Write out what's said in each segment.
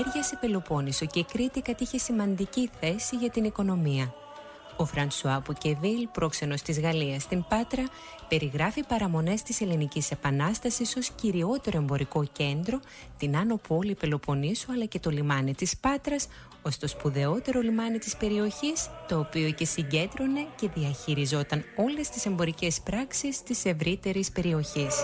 καλλιέργειας η Πελοπόννησο και η Κρήτη κατήχε σημαντική θέση για την οικονομία. Ο Φρανσουά Πουκεβίλ, πρόξενος της Γαλλίας στην Πάτρα, περιγράφει παραμονές της Ελληνικής Επανάστασης ως κυριότερο εμπορικό κέντρο, την άνω πόλη Πελοποννήσου αλλά και το λιμάνι της Πάτρας, ως το σπουδαιότερο λιμάνι της περιοχής, το οποίο και συγκέντρωνε και διαχειριζόταν όλες τις εμπορικές πράξεις της ευρύτερης περιοχής.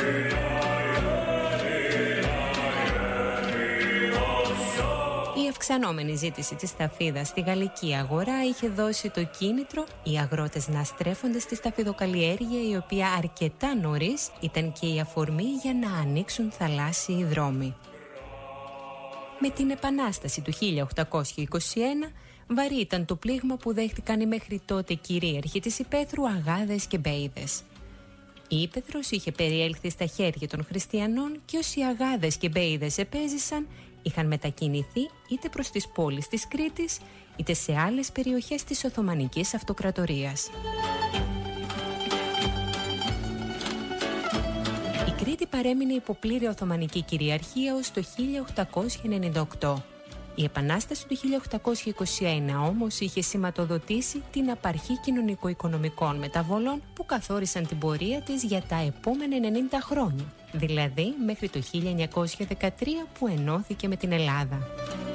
Η αυξανόμενη ζήτηση της σταφίδας στη γαλλική αγορά είχε δώσει το κίνητρο οι αγρότες να στρέφονται στη σταφιδοκαλλιέργεια, η οποία αρκετά νωρίς ήταν και η αφορμή για να ανοίξουν θαλάσσιοι δρόμοι. Με την Επανάσταση του 1821, βαρύ ήταν το πλήγμα που δέχτηκαν οι μέχρι τότε κυρίαρχοι της Υπέθρου Αγάδες και Μπέιδες. Η Ήπεθρος είχε περιέλθει στα χέρια των χριστιανών και όσοι Αγάδες και Μπέιδες επέζησαν είχαν μετακινηθεί είτε προς τις πόλεις της Κρήτης είτε σε άλλες περιοχές της Οθωμανικής Αυτοκρατορίας. Η Κρήτη παρέμεινε υπό πλήρη Οθωμανική κυριαρχία ως το 1898. Η Επανάσταση του 1821 όμως είχε σηματοδοτήσει την απαρχή κοινωνικο-οικονομικών μεταβολών που καθόρισαν την πορεία της για τα επόμενα 90 χρόνια, δηλαδή μέχρι το 1913 που ενώθηκε με την Ελλάδα.